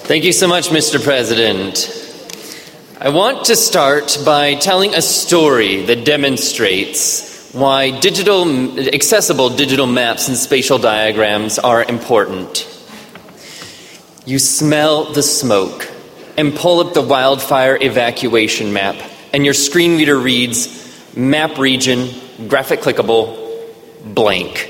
Thank you so much, Mr. President. I want to start by telling a story that demonstrates why accessible digital maps and spatial diagrams are important. You smell the smoke and pull up the wildfire evacuation map, and your screen reader reads, map region, graphic clickable, blank.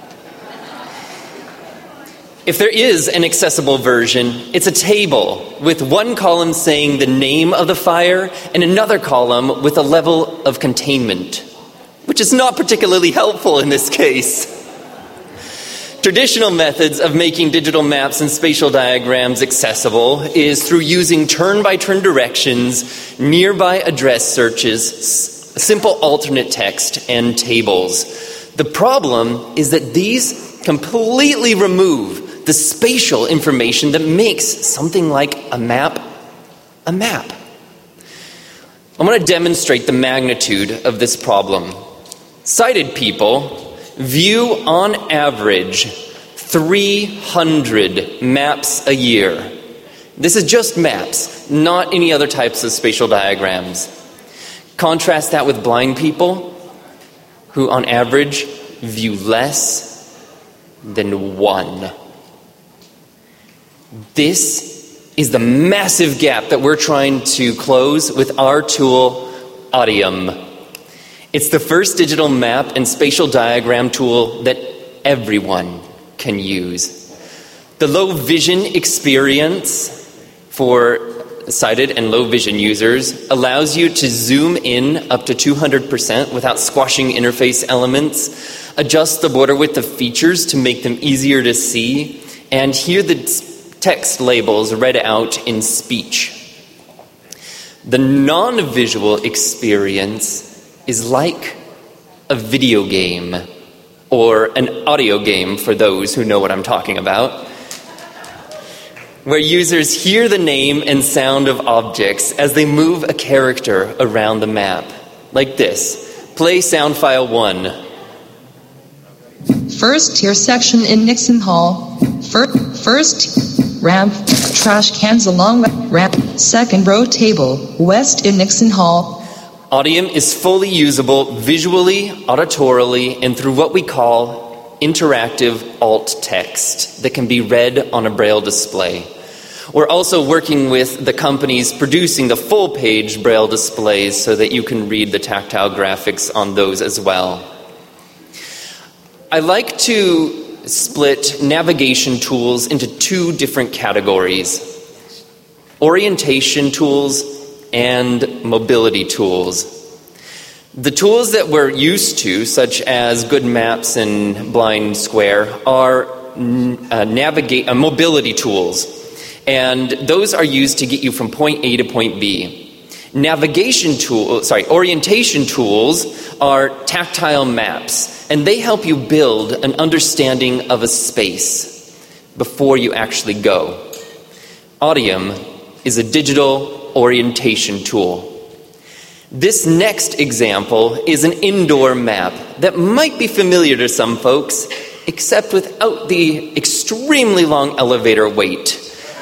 If there is an accessible version, it's a table with one column saying the name of the fire and another column with a level of containment, which is not particularly helpful in this case. Traditional methods of making digital maps and spatial diagrams accessible is through using turn-by-turn directions, nearby address searches, simple alternate text, and tables. The problem is that these completely remove the spatial information that makes something like a map a map. I want to demonstrate the magnitude of this problem. Sighted people view on average 300 maps a year. This is just maps, not any other types of spatial diagrams. Contrast that with blind people who on average view less than one. This is the massive gap that we're trying to close with our tool, Audium. It's the first digital map and spatial diagram tool that everyone can use. The low vision experience for sighted and low vision users allows you to zoom in up to 200% without squashing interface elements, adjust the border width of features to make them easier to see, and hear the text labels read out in speech. The non-visual experience is like a video game, or an audio game for those who know what I'm talking about, where users hear the name and sound of objects as they move a character around the map. Like this. Play sound file 1. First tier section in Nixon Hall. First ramp, trash cans along ramp. Second row table, west in Nixon Hall. Audium is fully usable visually, auditorily, and through what we call interactive alt text that can be read on a Braille display. We're also working with the companies producing the full-page Braille displays so that you can read the tactile graphics on those as well. I like to split navigation tools into two different categories: orientation tools and mobility tools. The tools that we're used to, such as Good Maps and Blind Square, are mobility tools, and those are used to get you from point A to point B. Orientation tools are tactile maps, and they help you build an understanding of a space before you actually go. Audium is a digital orientation tool. This next example is an indoor map that might be familiar to some folks, except without the extremely long elevator wait.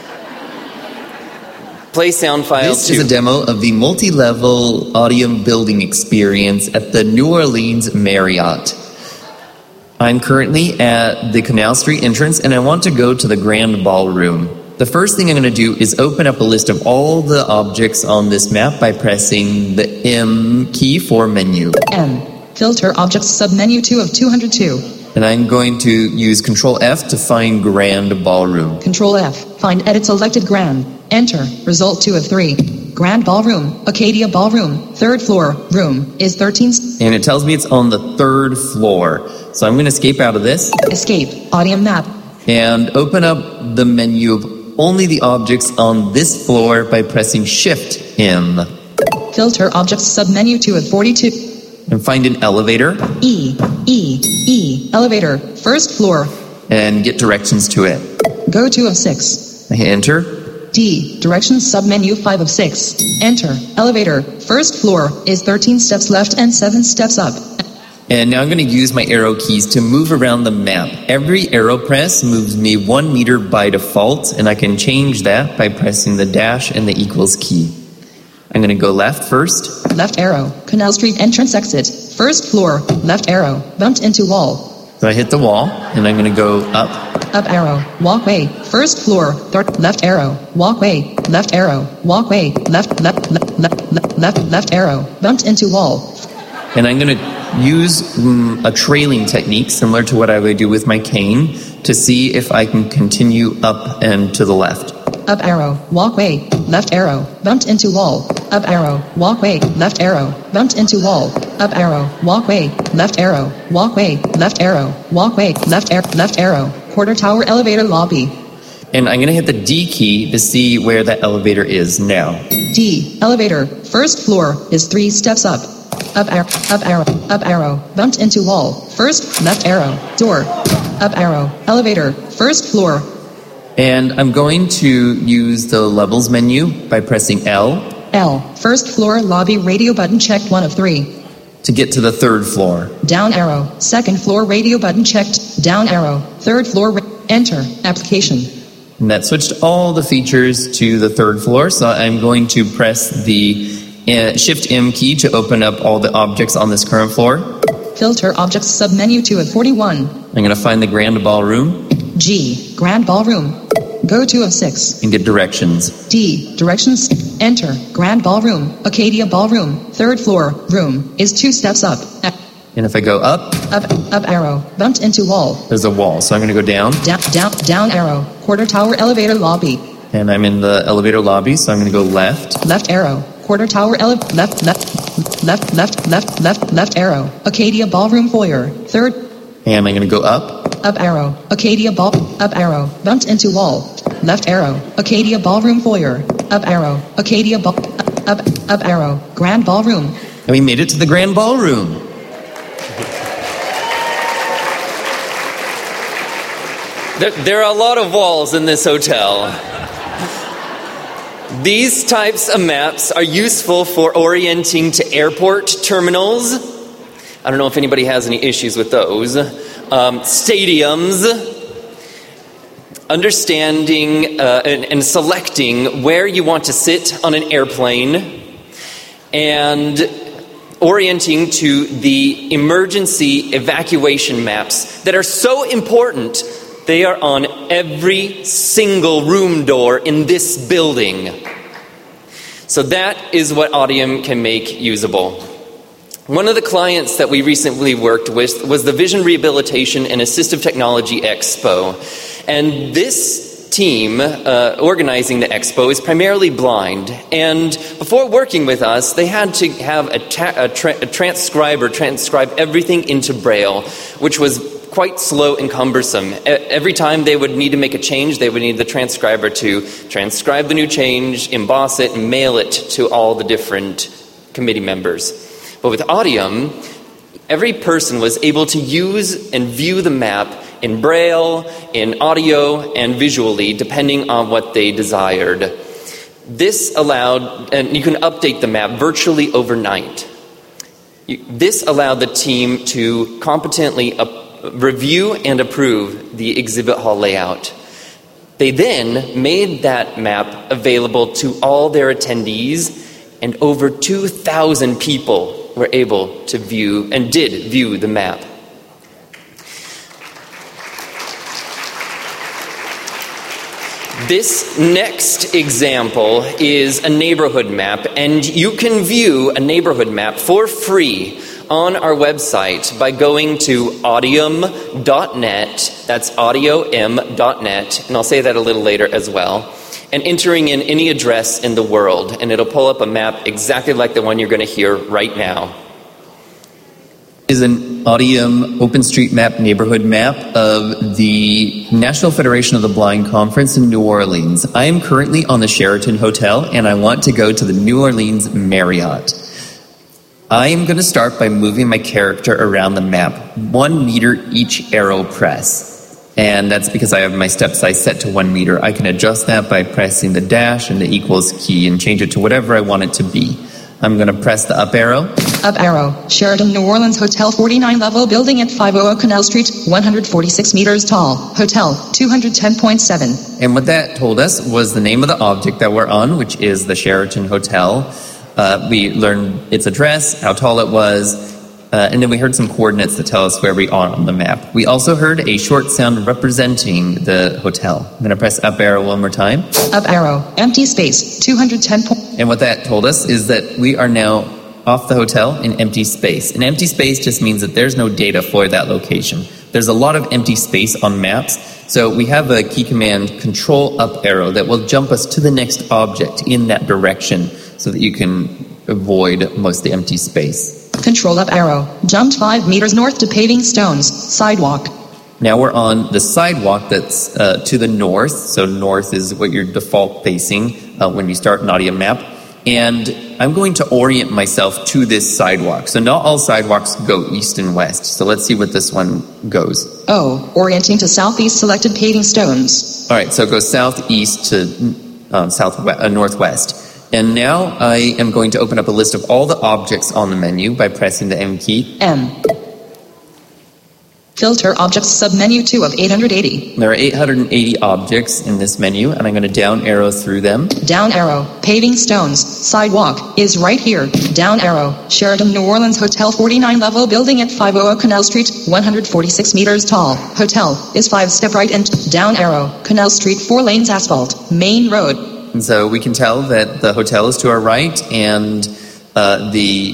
Play sound file 2. This is a demo of the multi-level Audium building experience at the New Orleans Marriott. I'm currently at the Canal Street entrance, and I want to go to the Grand Ballroom. The first thing I'm going to do is open up a list of all the objects on this map by pressing the M key for menu. M. Filter objects submenu 2 of 202. And I'm going to use Control F to find Grand Ballroom. Control F. Find edit selected Grand. Enter. Result 2 of 3. Grand Ballroom. Acadia Ballroom. 3rd floor. Room is 13. And it tells me it's on the 3rd floor. So I'm going to escape out of this. Escape. Audium map. And open up the menu of only the objects on this floor by pressing Shift M. Filter objects submenu 2 of 42. And find an elevator. E. Elevator. 1st floor. And get directions to it. Go 2 of 6. I hit enter. D. Directions submenu 5 of 6. Enter. Elevator. 1st floor is 13 steps left and 7 steps up. And now I'm going to use my arrow keys to move around the map. Every arrow press moves me 1 meter by default, and I can change that by pressing the dash and the equals key. I'm going to go left first. Left arrow. Canal Street entrance exit. First floor. Left arrow. Bumped into wall. So I hit the wall, and I'm going to go up. Up arrow. Walkway. First floor. Left arrow. Walkway. Left arrow. Walkway. Left arrow. Bumped into wall. And I'm going to use a trailing technique similar to what I would do with my cane to see if I can continue up and to the left. Up arrow. Walkway. Left arrow. Bumped into wall. Up arrow. Walkway. Left arrow. Bumped into wall. Up arrow. Walkway. Left arrow. Walkway. Left arrow. Walkway. Left arrow. Quarter tower elevator lobby. And I'm going to hit the D key to see where that elevator is now. D. Elevator. First floor is 3 steps up. Up arrow. Up arrow. Up arrow. Bumped into wall. First. Left arrow. Door. Up arrow. Elevator. First floor. And I'm going to use the levels menu by pressing L. L. First floor lobby radio button checked 1 of 3. To get to the 3rd floor. Down arrow. 2nd floor radio button checked. Down arrow. 3rd floor. Enter. Application. And that switched all the features to the 3rd floor. So I'm going to press the Shift M key to open up all the objects on this current floor. Filter objects submenu 2 of 41. I'm going to find the Grand Ballroom. G. Grand Ballroom. Go 2 of 6. And get directions. D. Directions. Enter. Grand Ballroom. Acadia Ballroom. 3rd floor. Room is 2 steps up. And if I go up. Up arrow. Bumped into wall. There's a wall. So I'm going to go down. Down arrow. Quarter tower elevator lobby. And I'm in the elevator lobby. So I'm going to go left. Left arrow. Quarter tower left arrow. Acadia Ballroom foyer. 3rd. And I'm going to go up. Up arrow. Acadia Ball. Up arrow. Bumped into wall. Left arrow. Acadia Ballroom foyer. Up arrow. Acadia Ball. Up arrow. Grand Ballroom. And we made it to the Grand Ballroom. There are a lot of walls in this hotel. These types of maps are useful for orienting to airport terminals. I don't know if anybody has any issues with those. Stadiums. Understanding and selecting where you want to sit on an airplane. And orienting to the emergency evacuation maps that are so important. They are on every single room door in this building. So that is what Audium can make usable. One of the clients that we recently worked with was the Vision Rehabilitation and Assistive Technology Expo. And this team organizing the expo is primarily blind. And before working with us, they had to have a transcriber transcribe everything into Braille, which was quite slow and cumbersome. Every time they would need to make a change, they would need the transcriber to transcribe the new change, emboss it, and mail it to all the different committee members. But with Audium, every person was able to use and view the map in Braille, in audio, and visually, depending on what they desired. This allowed, and you can update the map virtually overnight. This allowed the team to competently review and approve the exhibit hall layout. They then made that map available to all their attendees, and over 2,000 people were able to view and did view the map. This next example is a neighborhood map, and you can view a neighborhood map for free on our website by going to audium.net, that's audiom.net, and I'll say that a little later as well, and entering in any address in the world, and it'll pull up a map exactly like the one you're going to hear right now. Is an Audium OpenStreetMap neighborhood map of the National Federation of the Blind Conference in New Orleans. I am currently on the Sheraton Hotel, and I want to go to the New Orleans Marriott. I am going to start by moving my character around the map, 1 meter each arrow press. And that's because I have my step size set to 1 meter. I can adjust that by pressing the dash and the equals key and change it to whatever I want it to be. I'm going to press the up arrow. Up arrow. Sheraton New Orleans Hotel 49 level building at 500 Canal Street, 146 meters tall. Hotel 210.7. And what that told us was the name of the object that we're on, which is the Sheraton Hotel. We learned its address, how tall it was, and then we heard some coordinates that tell us where we are on the map. We also heard a short sound representing the hotel. I'm going to press up arrow one more time. Up arrow. Empty space 210. And what that told us is that we are now off the hotel in empty space. And empty space just means that there's no data for that location. There's a lot of empty space on maps. So we have a key command, control up arrow, that will jump us to the next object in that direction so that you can avoid most of the empty space. Control up arrow. Jumped 5 meters north to paving stones. Sidewalk. Now we're on the sidewalk that's to the north. So north is what you're default facing when you start an audio map. And I'm going to orient myself to this sidewalk. So not all sidewalks go east and west. So let's see what this one goes. Oh, orienting to southeast selected paving stones. All right, so it goes southeast to northwest. And now I am going to open up a list of all the objects on the menu by pressing the M key. M. Filter objects submenu 2 of 880. There are 880 objects in this menu, and I'm going to down arrow through them. Down arrow. Paving stones. Sidewalk is right here. Down arrow. Sheraton New Orleans Hotel 49 level building at 500 Canal Street, 146 meters tall. Hotel is 5 step right and down arrow. Canal Street 4 lanes asphalt. Main road. And so we can tell that the hotel is to our right, and the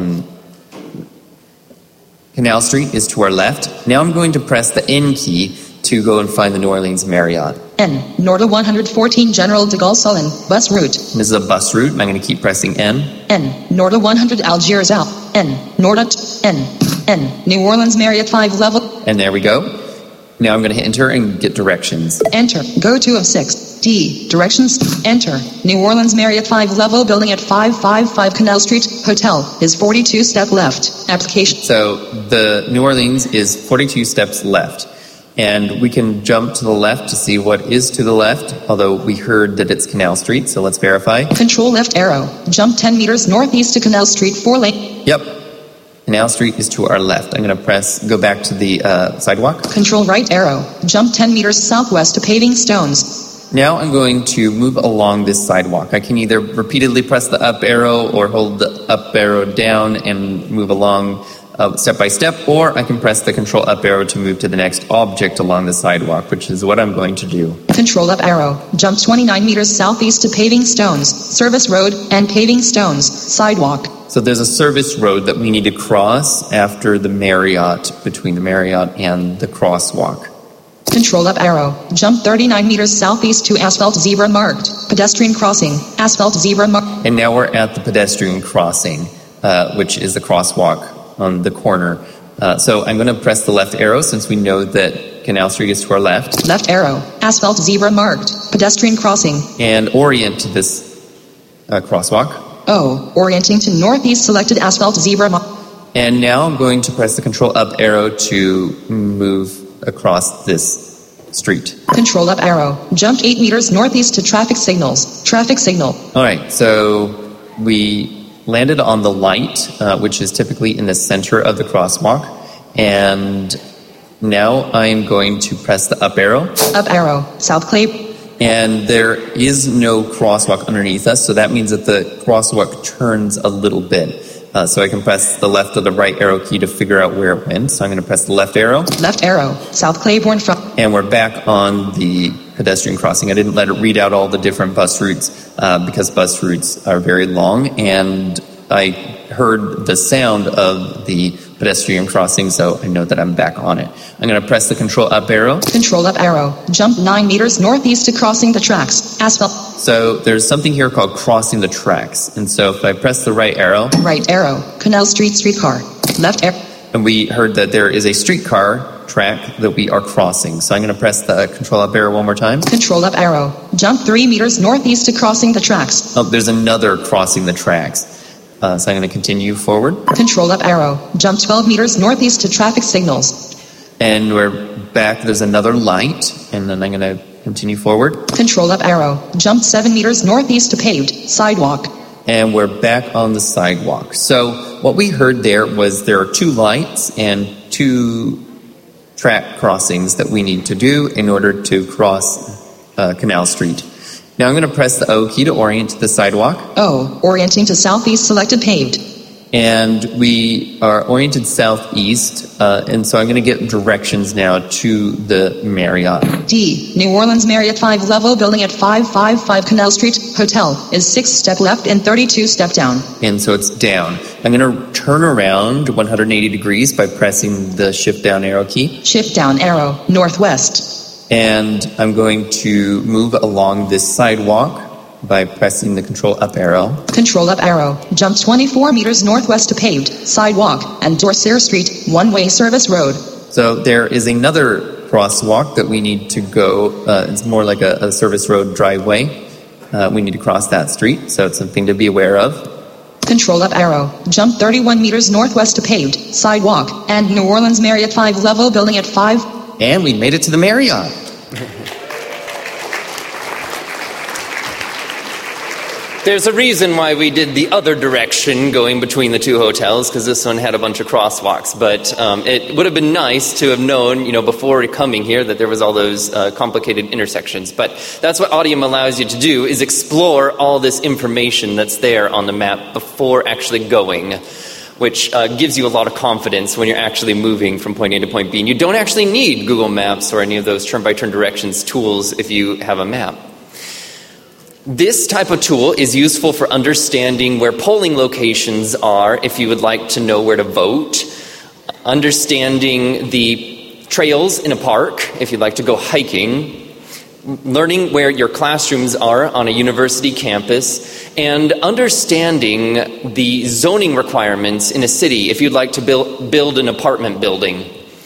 Canal Street is to our left. Now I'm going to press the N key to go and find the New Orleans Marriott. N. Norda 114 General de Gaulle Sullen. Bus route. And this is a bus route, and I'm going to keep pressing N. N. Norda 100 Algiers out. N. Norda N. N. New Orleans Marriott 5 level. And there we go. Now I'm going to hit enter and get directions. Enter. Go to of 6. D. Directions. Enter. New Orleans Marriott 5 level building at 555 Canal Street. Hotel is 42 step left. Application. So the New Orleans is 42 steps left. And we can jump to the left to see what is to the left, although we heard that it's Canal Street, so let's verify. Control left arrow. Jump 10 meters northeast to Canal Street 4 lane. Yep. Canal Street is to our left. I'm going to go back to the sidewalk. Control right arrow. Jump 10 meters southwest to paving stones. Now I'm going to move along this sidewalk. I can either repeatedly press the up arrow or hold the up arrow down and move along step by step, or I can press the control up arrow to move to the next object along the sidewalk, which is what I'm going to do. Control up arrow. Jump 29 meters southeast to paving stones. Service road and paving stones. Sidewalk. So there's a service road that we need to cross after the Marriott, between the Marriott and the crosswalk. Control up arrow. Jump 39 meters southeast to asphalt zebra marked. Pedestrian crossing. Asphalt zebra marked. And now we're at the pedestrian crossing, which is the crosswalk on the corner. So I'm going to press the left arrow since we know that Canal Street is to our left. Left arrow. Asphalt zebra marked. Pedestrian crossing. And orient to this crosswalk. O. Orienting to northeast selected asphalt zebra marked. And now I'm going to press the control up arrow to move across this street. Control up arrow. Jump 8 meters northeast to traffic signals. Traffic signal. All right, so we landed on the light, which is typically in the center of the crosswalk. And now I'm going to press the up arrow. Up arrow. South Clay. And there is no crosswalk underneath us, so that means that the crosswalk turns a little bit. So I can press the left or the right arrow key to figure out where it went. So I'm going to press the left arrow. Left arrow. South Claiborne from. And we're back on the pedestrian crossing. I didn't let it read out all the different bus routes because bus routes are very long. And I heard the sound of the pedestrian crossing, so I know that I'm back on it. I'm going to press the control up arrow. Control up arrow. Jump 9 meters northeast to crossing the tracks. Asphalt. So there's something here called crossing the tracks. And so if I press the right arrow. Right arrow. Canal Street streetcar. Left arrow. And we heard that there is a streetcar track that we are crossing. So I'm going to press the control up arrow one more time. Control up arrow. Jump 3 meters northeast to crossing the tracks. Oh, there's another crossing the tracks. So I'm going to continue forward. Control up arrow. Jump 12 meters northeast to traffic signals. And we're back. There's another light. And then I'm going to continue forward. Control up arrow. Jump 7 meters northeast to paved sidewalk. and we're back on the sidewalk. So what we heard there was there are 2 lights and 2 track crossings that we need to do in order to cross Canal Street. Now I'm going to press the O key to orient to the sidewalk. O, orienting to southeast, selected paved. And we are oriented southeast, and so I'm going to get directions now to the Marriott. D, New Orleans Marriott 5-level building at 555 Canal Street. Hotel is 6 step left and 32 step down. And so it's down. I'm going to turn around 180 degrees by pressing the shift down arrow key. Shift down arrow, northwest. And I'm going to move along this sidewalk by pressing the control up arrow. Control up arrow. Jump 24 meters northwest to paved sidewalk and Dorsaire Street, one-way service road. So there is another crosswalk that we need to go. It's more like a service road driveway. We need to cross that street, so it's something to be aware of. Control up arrow. Jump 31 meters northwest to paved sidewalk and New Orleans Marriott 5-level building at 5. And we made it to the Marriott. There's a reason why we did the other direction going between the 2 hotels, because this one had a bunch of crosswalks. But it would have been nice to have known, before coming here that there was all those complicated intersections. But that's what Audium allows you to do, is explore all this information that's there on the map before actually going, which gives you a lot of confidence when you're actually moving from point A to point B. And you don't actually need Google Maps or any of those turn-by-turn directions tools if you have a map. This type of tool is useful for understanding where polling locations are if you would like to know where to vote, understanding the trails in a park if you'd like to go hiking, learning where your classrooms are on a university campus, and understanding the zoning requirements in a city if you'd like to build an apartment building.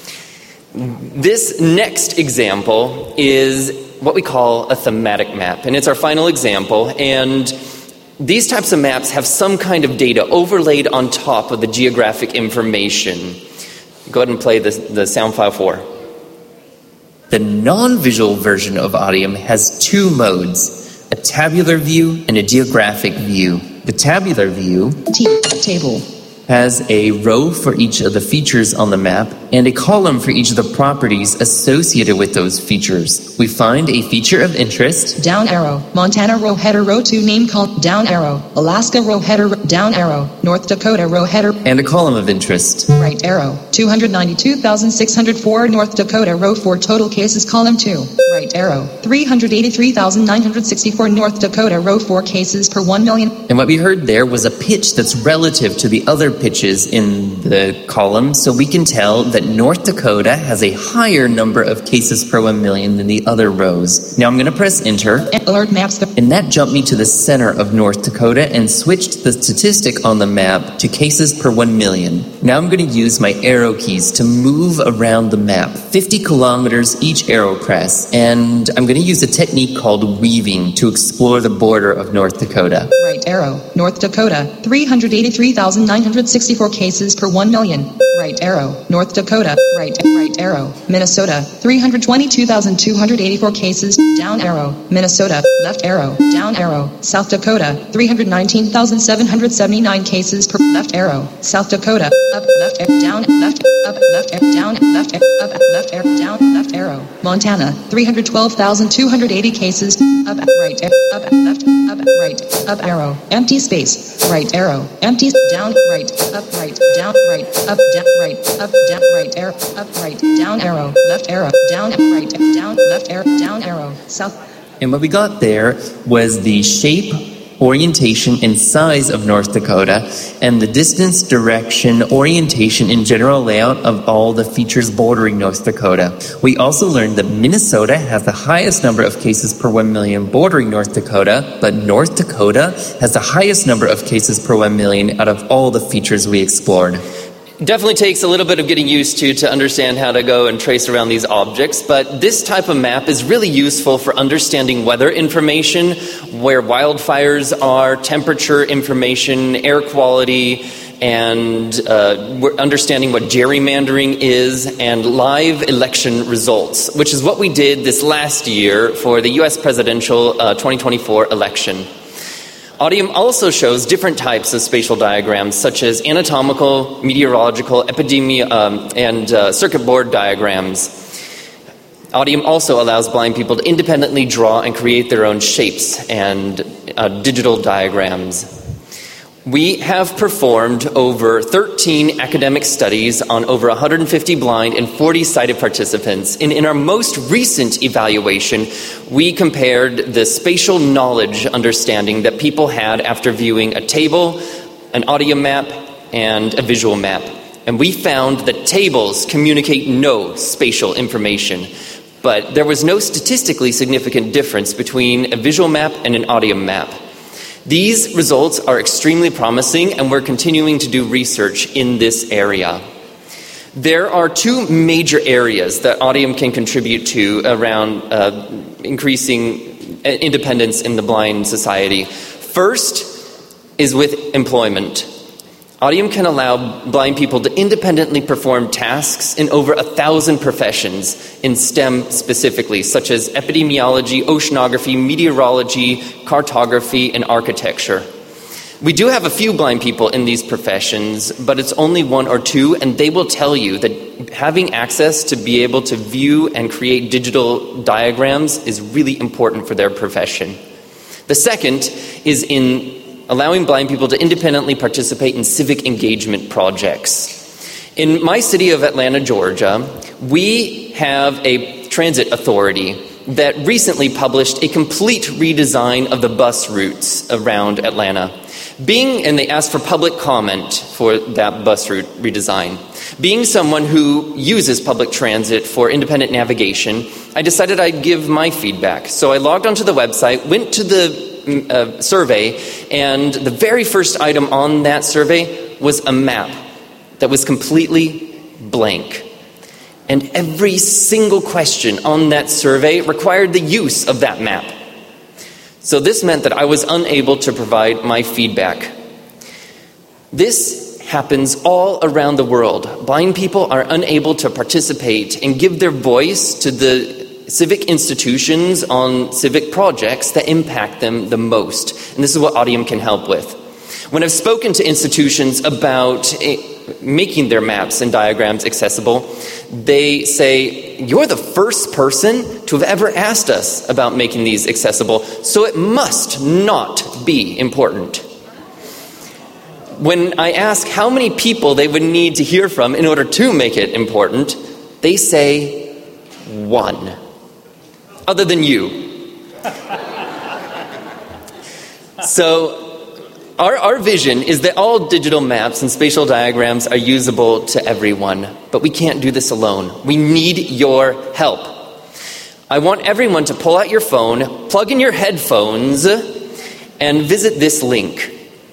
This next example is what we call a thematic map, and it's our final example. And these types of maps have some kind of data overlaid on top of the geographic information. Go ahead and play the sound file 4. The non-visual version of Audium has 2 modes, a tabular view and a geographic view. The tabular view table has a row for each of the features on the map and a column for each of the properties associated with those features. We find a feature of interest. Down arrow. Montana row header row 2 name call. Down arrow. Alaska row header. Down arrow. North Dakota row header. And a column of interest. Right arrow. 292,604 North Dakota row 4 total cases column 2. Right arrow. 383,964 North Dakota row 4 cases per 1 million. And what we heard there was a pitch that's relative to the other pitches in the column, so we can tell that North Dakota has a higher number of cases per 1 million than the other rows. Now I'm going to press enter. Alert maps. And that jumped me to the center of North Dakota and switched the statistic on the map to cases per 1 million. Now I'm going to use my arrow keys to move around the map, 50 kilometers each arrow press, and I'm going to use a technique called weaving to explore the border of North Dakota. Right arrow. North Dakota. 383,964 cases per 1 million. Right arrow. North Dakota. Right arrow. Minnesota. 322,284 cases. Down arrow. Minnesota. Left arrow. Down arrow. South Dakota. 319,779 cases per left arrow. South Dakota. Up left down left up left down left up left down left arrow. Montana. 312,280 cases. Up right up left up right up arrow. Empty space. Right arrow. Empty down right up right down right up down right up down right arrow up right down arrow left arrow down right down left arrow down arrow south. And what we got there was the shape, orientation, and size of North Dakota, and the distance, direction, orientation, and general layout of all the features bordering North Dakota. We also learned that Minnesota has the highest number of cases per 1 million bordering North Dakota, but North Dakota has the highest number of cases per 1 million out of all the features we explored. Definitely takes a little bit of getting used to understand how to go and trace around these objects, but this type of map is really useful for understanding weather information, where wildfires are, temperature information, air quality, and we're understanding what gerrymandering is, and live election results, which is what we did this last year for the U.S. presidential 2024 election. Audium also shows different types of spatial diagrams, such as anatomical, meteorological, and circuit board diagrams. Audium also allows blind people to independently draw and create their own shapes and digital diagrams. We have performed over 13 academic studies on over 150 blind and 40 sighted participants. And in our most recent evaluation, we compared the spatial knowledge understanding that people had after viewing a table, an Audium map, and a visual map. And we found that tables communicate no spatial information. But there was no statistically significant difference between a visual map and an Audium map. These results are extremely promising, and we're continuing to do research in this area. There are two major areas that Audium can contribute to around increasing independence in the blind society. First is with employment. Audium can allow blind people to independently perform tasks in over 1,000 professions in STEM specifically, such as epidemiology, oceanography, meteorology, cartography, and architecture. We do have a few blind people in these professions, but it's only one or two, and they will tell you that having access to be able to view and create digital diagrams is really important for their profession. The second is in allowing blind people to independently participate in civic engagement projects. In my city of Atlanta, Georgia, we have a transit authority that recently published a complete redesign of the bus routes around Atlanta. And they asked for public comment for that bus route redesign. Being someone who uses public transit for independent navigation, I decided I'd give my feedback. So I logged onto the website, went to the survey, and the very first item on that survey was a map that was completely blank. And every single question on that survey required the use of that map. So this meant that I was unable to provide my feedback. This happens all around the world. Blind people are unable to participate and give their voice to the civic institutions on civic projects that impact them the most. And this is what Audium can help with. When I've spoken to institutions about making their maps and diagrams accessible, they say, "You're the first person to have ever asked us about making these accessible, so it must not be important." When I ask how many people they would need to hear from in order to make it important, they say, "One." Other than you. So our vision is that all digital maps and spatial diagrams are usable to everyone, but we can't do this alone. We need your help. I want everyone to pull out your phone, plug in your headphones, and visit this link,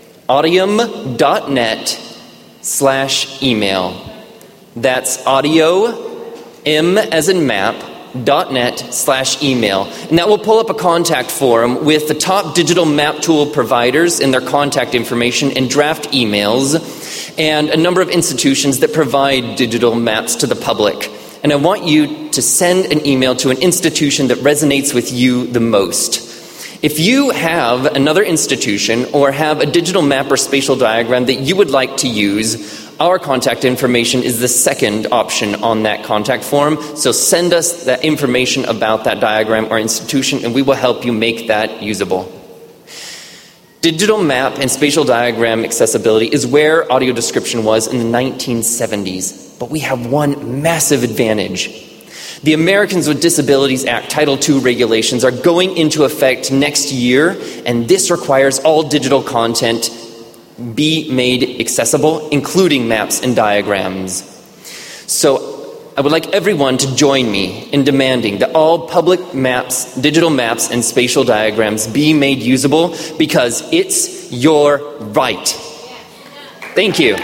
audium.net/email. That's audio, M as in map, .net/email, and that will pull up a contact form with the top digital map tool providers and their contact information and draft emails, and a number of institutions that provide digital maps to the public. And I want you to send an email to an institution that resonates with you the most. If you have another institution or have a digital map or spatial diagram that you would like to use, our contact information is the second option on that contact form. So send us that information about that diagram or institution, and we will help you make that usable. Digital map and spatial diagram accessibility is where audio description was in the 1970s. But we have one massive advantage. The Americans with Disabilities Act Title II regulations are going into effect next year, and this requires all digital content be made accessible, including maps and diagrams. So I would like everyone to join me in demanding that all public maps, digital maps, and spatial diagrams be made usable, because it's your right. Thank you.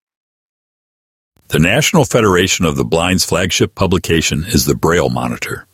The National Federation of the Blind's flagship publication is the Braille Monitor.